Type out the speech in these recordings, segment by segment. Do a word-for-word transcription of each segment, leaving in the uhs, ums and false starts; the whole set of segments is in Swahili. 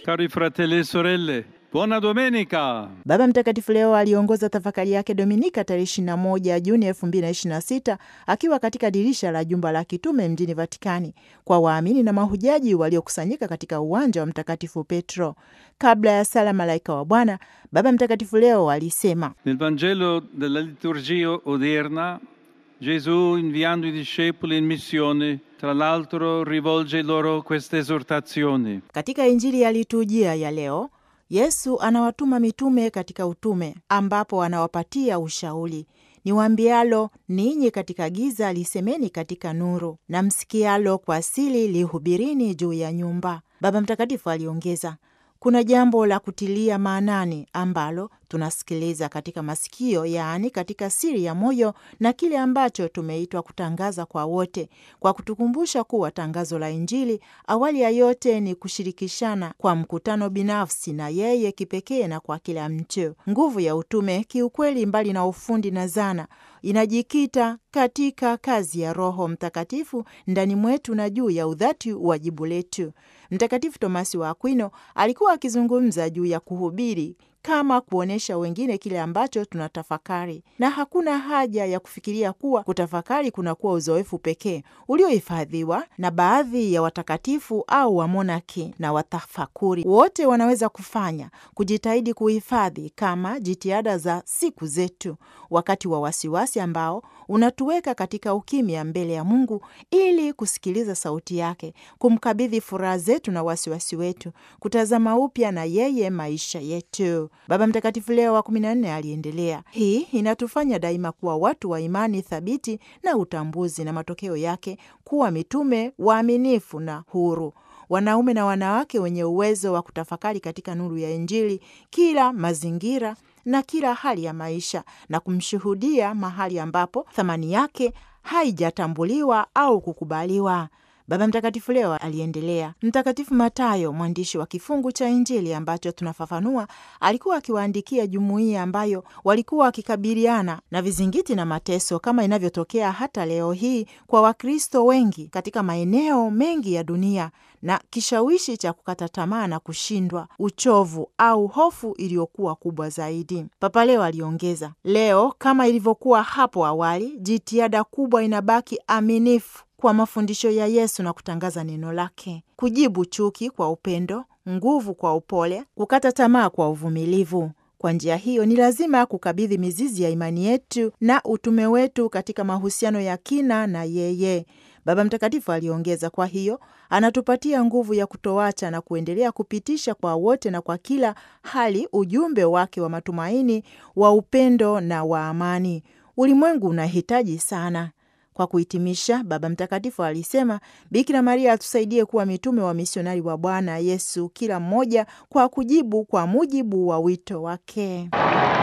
Cari fratelli e sorelle, buona domenica! Baba Mtakatifu leo aliongoza tafakari yake Dominika tarehe ishirini na moja Juni elfu mbili na ishirini na sita akiwa katika dirisha la jumba la kitume mjini Vatikani kwa waamini na mahujaji waliokusanyika katika uwanja wa Mtakatifu Petro. Kabla ya sala Malaika wa Bwana, Baba Mtakatifu leo alisema: Nel Vangelo della liturgia odierna, Gesù, inviando i discepoli in missione, tra l'altro rivolge loro questa esortazione. Katika Injili ya liturujia ya leo, Yesu anawatuma mitume katika utume, ambapo anawapatia ushauri: niwaambialo ninyi katika giza, lisemeni katika nuru, na msikialo kwa siri, lihubirini juu ya nyumba. Baba Mtakatifu aliongeza, kuna jambo la kutilia maanani ambalo tunasikiliza katika masikio, yaani katika siri ya moyo, na kile ambacho tumeitwa kutangaza kwa wote, kwa kutukumbusha kuwa tangazo la Injili awali ya yote ni kushirikishana kwa mkutano binafsi na yeye kipekee na kwa kila mtu. Nguvu ya utume kiukweli, mbali na ufundi na zana, inajikita katika kazi ya Roho Mtakatifu ndani mwetu na juu ya udhati wajibu letu. Mtakatifu Tomasi wa Akwino alikuwa akizungumza juu ya kuhubiri kama kuonyesha wengine kile ambacho tunatafakari, na hakuna haja ya kufikiria kuwa kutafakari kunakuwa uzoefu pekee uliohifadhiwa na baadhi ya watakatifu au wamonaki na watafakuri. Wote wanaweza kufanya kujitahidi kuhifadhi kama jitihada za siku zetu, wakati wa wasiwasi ambao unatuweka katika ukimya mbele ya Mungu ili kusikiliza sauti yake, kumkabidhi furaha zetu na wasiwasi wetu, kutazama upya na yeye maisha yetu. Baba Mtakatifu Leo wa kumi na nne aliendelea, hii inatufanya daima kuwa watu wa imani thabiti na utambuzi, na matokeo yake kuwa mitume waaminifu na huru, wanaume na wanawake wenye uwezo wa kutafakari katika nuru ya Injili kila mazingira na kila hali ya maisha, na kumshuhudia mahali ambapo thamani yake haijatambuliwa au kukubaliwa. Baba Mtakatifu leo aliendelea, Mtakatifu Matayo, mwandishi wa kifungu cha Injili ambacho tunafafanua, alikuwa akiwaandikia jumuiya ambayo walikuwa wakikabiliana na vizingiti na mateso kama inavyotokea hata leo hii kwa Wakristo wengi katika maeneo mengi ya dunia, na kishawishi cha kukata tamaa na kushindwa, uchovu au hofu iliyokuwa kubwa zaidi. Papa leo aliongeza, leo kama ilivyokuwa hapo awali, jitihada kubwa inabaki aminifu kwa mafundisho ya Yesu na kutangaza neno lake, kujibu chuki kwa upendo, nguvu kwa upole, kukata tamaa kwa uvumilivu. Kwa njia hiyo ni lazima kukabidhi mizizi ya imani yetu na utume wetu katika mahusiano ya kina na yeye. Baba Mtakatifu aliongeza, kwa hiyo anatupatia nguvu ya kutoacha na kuendelea kupitisha kwa wote na kwa kila hali ujumbe wake wa matumaini, wa upendo na wa amani. Ulimwengu unahitaji sana. Kwa kuhitimisha, Baba Mtakatifu alisema, Bikira Maria atusaidie kuwa mitume wa misionari wa Bwana Yesu, kila mmoja kwa kujibu kwa mujibu wa wito wake.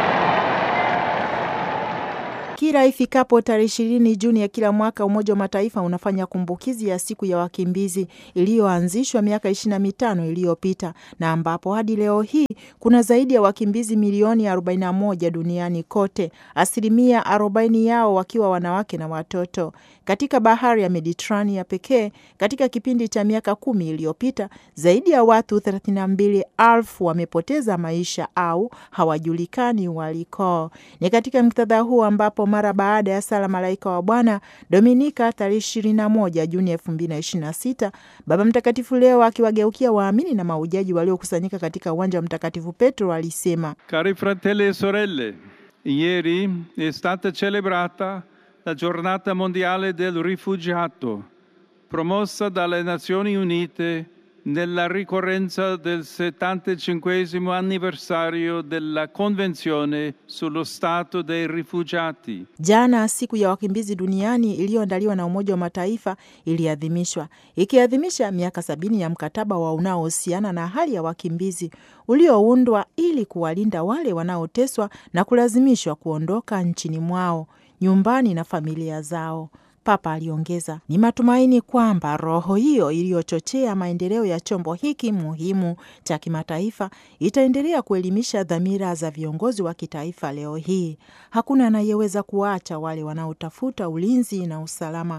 Kila ifikapo tarehe ishirini Juni ya kila mwaka, Umoja wa Mataifa unafanya kumbukizi ya siku ya wakimbizi iliyoanzishwa miaka ishirini na mitano iliyopita, na ambapo hadi leo hii kuna zaidi ya wakimbizi milioni arobaini na moja duniani kote, asilimia arobaini yao wakiwa wanawake na watoto. Katika bahari ya Mediterania pekee, katika kipindi cha miaka kumi iliyopita, zaidi ya watu thelathini na mbili elfu wamepoteza maisha au hawajulikani waliko. Ni katika muktadha huu ambapo mara baada ya sala Malaika wa Bwana Dominika tarehe ishirini na moja Juni elfu mbili na ishirini na sita, Baba Mtakatifu leo akiwageukia waamini na mahujaji waliokusanyika katika uwanja wa Mtakatifu Petro alisema, Cari fratelli e sorelle, ieri è stata celebrata la giornata mondiale del rifugiato, promossa dalle Nazioni Unite nella ricorrenza del settantacinquesimo anniversario della Convenzione sullo Stato dei Rifugiati. Jana siku ya wakimbizi duniani iliyoandaliwa na Umoja wa Mataifa iliadhimishwa, ikiadhimisha miaka sabini ya mkataba wa unaohusiana na hali ya wakimbizi ulioundwa ili kuwalinda wale wanaoteswa na kulazimishwa kuondoka nchini mwao, nyumbani na familia zao. Papa aliongeza, ni matumaini kwamba roho hiyo iliyochochea maendeleo ya chombo hiki muhimu cha kimataifa itaendelea kuelimisha dhamira za viongozi wa kitaifa leo hii. Hakuna anayeweza kuacha wale wanaotafuta ulinzi na usalama.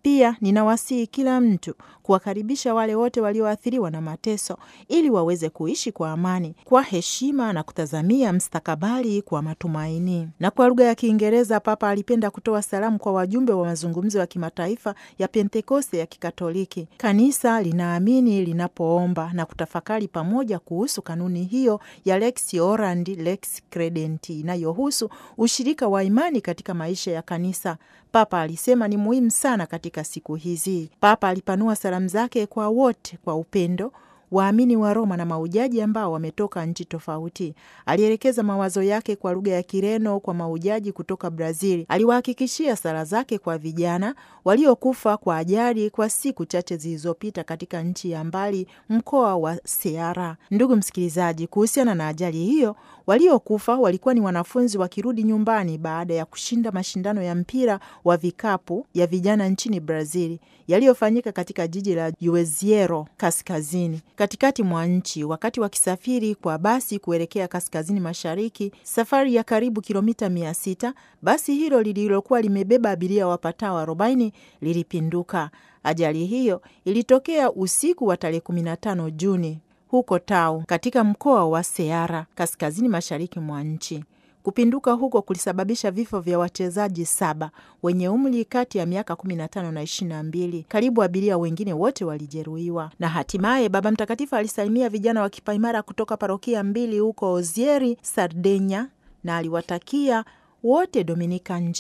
Pia ninawasihi kila mtu kuwakaribisha wale wote walioathiriwa na mateso ili waweze kuishi kwa amani, kwa heshima na kutazamia mstakabali kwa matumaini. Na kwa lugha ya Kiingereza, Papa alipenda kutoa salamu kwa wajumbe wa mazungumzo ya kimataifa ya Pentekoste ya Kikatoliki. Kanisa linaamini linapoomba na kutafakari pamoja kuhusu kanuni hiyo ya Lex Orandi Lex Credenti inayohusu ushirika wa imani katika maisha ya kanisa. Papa alisema ni muhimu sana katika siku hizi. Papa alipanua salamu zake kwa wote kwa upendo, waamini wa Roma na maujaji ambao wametoka nchi tofauti. Alielekeza mawazo yake kwa lugha ya Kireno kwa maujaji kutoka Brazil. Aliwahakikishia sala zake kwa vijana waliokufa kwa ajali kwa siku chache zilizopita katika nchi ya mbali, mkoa wa Ceará. Ndugu msikilizaji, kuhusiana na ajali hiyo, waliokufa walikuwa ni wanafunzi wakirudi nyumbani baada ya kushinda mashindano ya mpira wa vikapu ya vijana nchini Brazil yaliyofanyika katika jiji la Juazeiro kaskazini katikati mwa nchi, wakati wakisafiri kwa basi kuelekea kaskazini mashariki, safari ya karibu kilomita mia sita. Basi hilo lililokuwa limebeba abiria wapatao arobaini lilipinduka. Ajali hiyo ilitokea usiku wa tarehe kumi na tano Juni huko Tau katika mkoa wa Ceará kaskazini mashariki mwa nchi. Kupinduka huko kulisababisha vifo vya wachezaji saba wenye umri kati ya miaka kumi na tano na ishirini na mbili. Karibu abiria wengine wote walijeruhiwa. Na hatimaye Baba Mtakatifu alisalimia vijana wa kipaimara kutoka parokia mbili huko Ozieri, Sardenya, na aliwatakia wote Dominika njema.